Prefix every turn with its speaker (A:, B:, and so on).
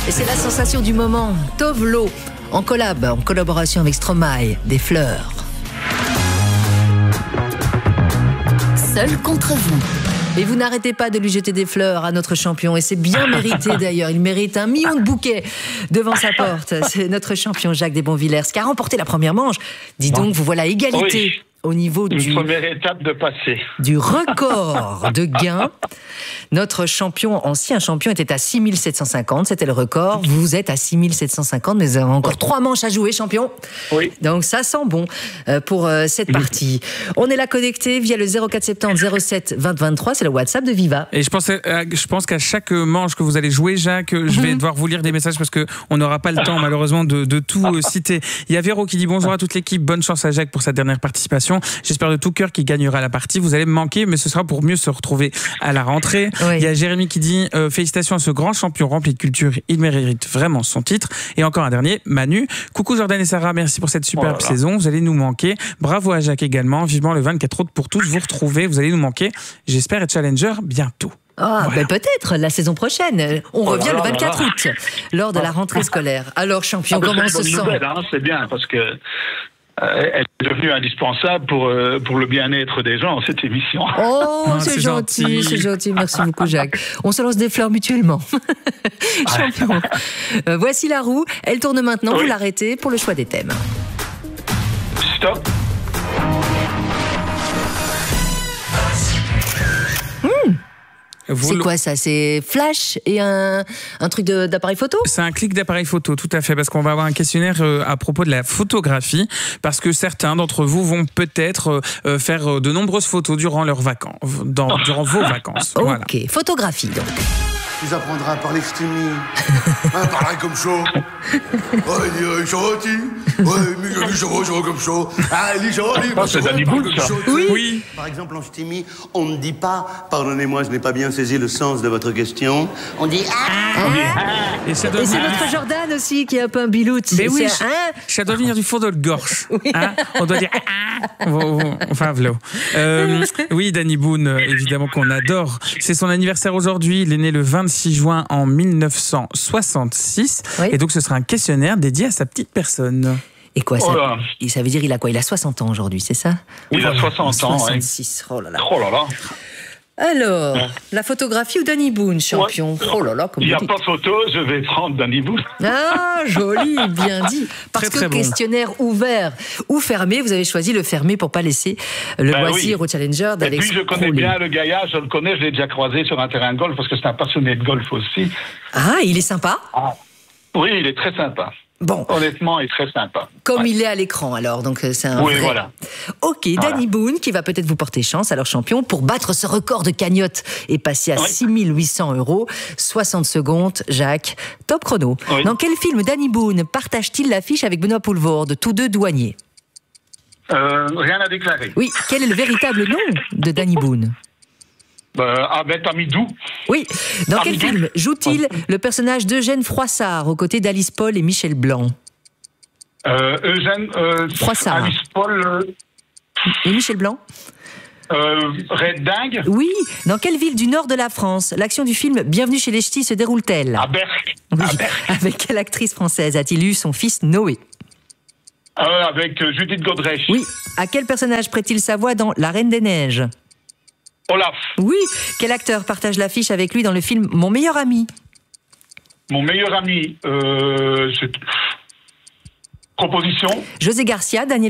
A: Et c'est la sensation du moment. Tovlo, en collaboration avec Stromae, des fleurs.
B: Seul contre vous.
A: Et vous n'arrêtez pas de lui jeter des fleurs à notre champion. Et c'est bien mérité d'ailleurs. Il mérite 1 million de bouquets devant sa porte. C'est notre champion Jacques Desbonvillers qui a remporté la première manche. Dis donc, vous voilà à égalité.
C: Oui.
A: Au niveau
C: Une première étape de passé.
A: Du record de gains. Notre ancien champion était à 6750, c'était le record. Vous êtes à 6750, mais vous avez encore 3 manches à jouer, champion.
C: Oui.
A: Donc ça sent bon pour cette partie. On est là connecté via le 0470 07 20 23, c'est le WhatsApp de Viva.
D: Et je pense qu'à chaque manche que vous allez jouer, Jacques, je vais devoir vous lire des messages parce qu'on n'aura pas le temps malheureusement de tout citer. Il y a Véro qui dit bonjour à toute l'équipe, bonne chance à Jacques pour sa dernière participation. J'espère de tout cœur qu'il gagnera la partie. Vous allez me manquer, mais ce sera pour mieux se retrouver à la rentrée. Oui. Il y a Jérémy qui dit félicitations à ce grand champion rempli de culture. Il mérite vraiment son titre. Et encore un dernier, Manu. Coucou Jordan et Sarah, merci pour cette superbe saison. Vous allez nous manquer. Bravo à Jacques également. Vivement le 24 août pour tous vous retrouver. Vous allez nous manquer. J'espère être challenger bientôt.
A: Ah, voilà. Ben peut-être la saison prochaine. On revient le 24 août, lors de la rentrée scolaire. Alors, champion, comment on se sent?
C: C'est bien, parce que elle est devenue indispensable pour le bien-être des gens, cette émission.
A: Oh, c'est gentil, c'est gentil. Merci beaucoup, Jacques. On se lance des fleurs mutuellement. Champion. Voici la roue. Elle tourne maintenant. Oui. Vous l'arrêtez pour le choix des thèmes.
C: Stop.
A: C'est quoi ça? C'est flash et un truc d'appareil photo?
D: C'est un clic d'appareil photo, tout à fait, parce qu'on va avoir un questionnaire à propos de la photographie, parce que certains d'entre vous vont peut-être faire de nombreuses photos durant leurs vacances, durant vos vacances.
A: Ok,
D: voilà.
A: Photographie donc.
E: Tu apprendras à parler ch'timi. Parler comme chaud. Ouais, il est gentil. Ouais, mais il est chaud comme chaud. Ah, il est gentil.
C: C'est Danny Boone, ça.
D: Oui.
E: Par exemple, en ch'timi, on ne dit pas, pardonnez-moi, je n'ai pas bien saisi le sens de votre question. On dit
D: Et c'est
A: notre Jordan aussi qui est un peu un biloute.
D: Mais oui, ça doit venir du fond de notre gorge. Oui. On doit dire enfin, v'là. Oui, Danny Boone, évidemment qu'on adore. C'est son anniversaire aujourd'hui. Il est né le 26 juin en 1966. Oui. Et donc, ce sera un questionnaire dédié à sa petite personne.
A: Et quoi, ça veut dire il a quoi? Il a 60 ans aujourd'hui, c'est ça?
C: Il a 60 ans,
A: 66,
C: ouais.
A: Oh là là.
C: Oh là là.
A: Alors, la photographie ou Danny Boone, champion? Ouais. Oh là là, comme
C: il n'y a pas photo, je vais prendre Danny Boone.
A: Ah, joli, bien dit. Parce que questionnaire ouvert ou fermé, vous avez choisi le fermé pour pas laisser le loisir au challenger d'Alex.
C: Et puis je connais bien le gaillard, je le connais, je l'ai déjà croisé sur un terrain de golf parce que c'est un passionné de golf aussi.
A: Ah, il est sympa?
C: Oui, il est très sympa.
A: Bon.
C: Honnêtement, il est très sympa.
A: Comme il est à l'écran, alors. Donc, c'est un vrai...
C: voilà.
A: Ok, Danny Boone, qui va peut-être vous porter chance, alors champion, pour battre ce record de cagnotte et passer à 6 800 €. 60 secondes, Jacques. Top chrono. Oui. Dans quel film Danny Boone partage-t-il l'affiche avec Benoît Poelvoorde, tous deux douaniers?
C: Rien à déclarer.
A: Oui, quel est le véritable nom de Danny Boone?
C: Ahmed Amidou.
A: Oui. Dans quel film joue-t-il le personnage d'Eugène Froissart aux côtés d'Alice Paul et Michel Blanc?
C: Eugène
A: Froissart.
C: Alice Paul.
A: Et Michel Blanc?
C: Red Dingue.
A: Oui. Dans quelle ville du nord de la France l'action du film Bienvenue chez les Ch'tis se déroule-t-elle?
C: À Berck.
A: Oui. Avec quelle actrice française a-t-il eu son fils Noé?
C: Avec Judith Godrèche.
A: Oui. À quel personnage prête-t-il sa voix dans La Reine des Neiges?
C: Olaf.
A: Oui. Quel acteur partage l'affiche avec lui dans le film Mon meilleur ami?
C: Mon meilleur ami, Proposition.
A: José Garcia, Daniel